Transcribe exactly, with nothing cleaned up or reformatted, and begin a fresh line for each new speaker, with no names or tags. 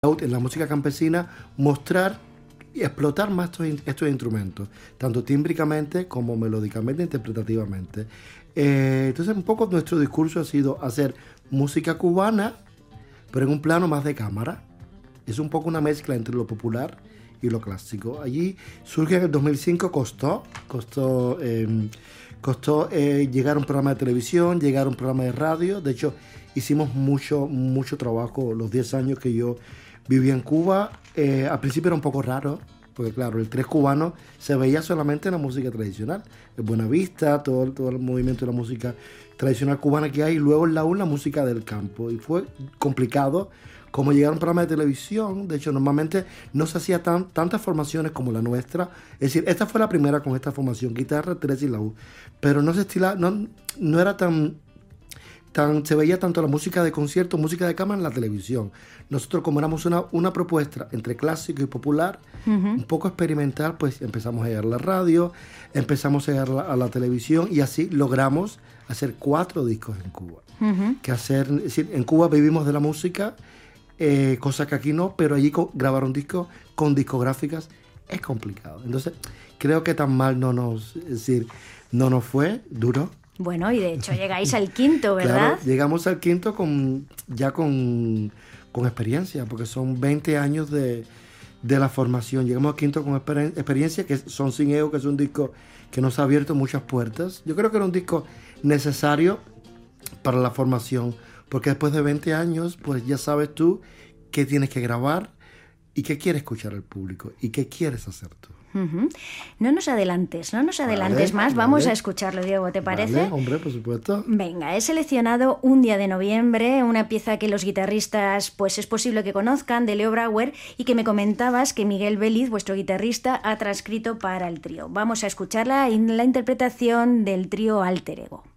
en la música campesina, mostrar y explotar más estos, estos instrumentos, tanto tímbricamente como melódicamente, interpretativamente. Eh, entonces, un poco nuestro discurso ha sido hacer música cubana, pero en un plano más de cámara. Es un poco una mezcla entre lo popular y lo clásico. Allí surge en el dos mil cinco, costó, costó, eh, costó eh, llegar a un programa de televisión, llegar a un programa de radio. De hecho, hicimos mucho, mucho trabajo los diez años que yo viví en Cuba. Eh, al principio era un poco raro, porque claro, el tres cubano se veía solamente en la música tradicional. En Buenavista, todo, todo el movimiento de la música tradicional cubana que hay, y luego en la U la música del campo. Y fue complicado como llegar a un programa de televisión. De hecho, normalmente no se hacía tan, tantas formaciones como la nuestra. Es decir, esta fue la primera con esta formación, guitarra, tres y la U. Pero no se estila, no, no era tan... Tan, se veía tanto la música de concierto, música de cámara en la televisión. Nosotros, como éramos una, una propuesta entre clásico y popular, uh-huh. un poco experimental, pues empezamos a llegar a la radio, empezamos a llegar a la, a la televisión, y así logramos hacer cuatro discos en Cuba. Uh-huh. Que hacer, es decir, en Cuba vivimos de la música, eh, cosa que aquí no, pero allí co- grabar un disco con discográficas es complicado. Entonces, creo que tan mal no nos, es decir, no nos fue, duro.
Bueno, y de hecho llegáis al quinto, ¿verdad?
Claro, llegamos al quinto con, ya con, con experiencia, porque son veinte años de, de la formación. Llegamos al quinto con exper- experiencia, que son Sin Ego, que es un disco que nos ha abierto muchas puertas. Yo creo que era un disco necesario para la formación, porque después de veinte años, pues ya sabes tú qué tienes que grabar y qué quiere escuchar el público y qué quieres hacer tú.
Uh-huh. No nos adelantes, no nos adelantes
vale,
más. Vamos
vale.
a escucharlo, Diego, ¿te parece?
Vale, hombre, por supuesto.
Venga, he seleccionado Un día de noviembre, una pieza que los guitarristas pues es posible que conozcan, de Leo Brouwer, y que me comentabas que Miguel Vélez, vuestro guitarrista, ha transcrito para el trío. Vamos a escucharla en la interpretación del trío Alter Ego.